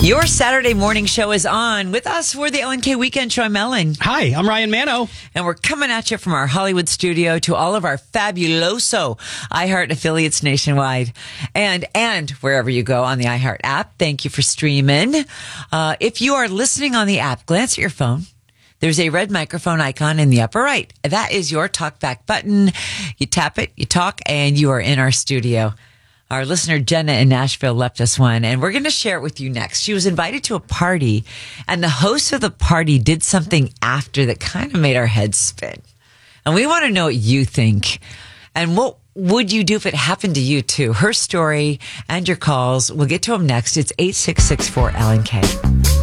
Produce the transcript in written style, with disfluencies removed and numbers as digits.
Your Saturday morning show is on. With us for the LNK Weekend Show, I'm Ellen. Hi, I'm Ryan Mano. And we're coming at you from our Hollywood studio to all of our fabuloso iHeart affiliates nationwide and wherever you go on the iHeart app. Thank you for streaming. If you are listening on the app, glance at your phone. There's a red microphone icon in the upper right. That is your talkback button. You tap it, you talk, and you are in our studio. Our listener, Jenna in Nashville, left us one, and we're going to share it with you next. She was invited to a party, and the host of the party did something after that kind of made our heads spin. And we want to know what you think. And what would you do if it happened to you, too? Her story and your calls. We'll get to them next. It's 866-4LNK.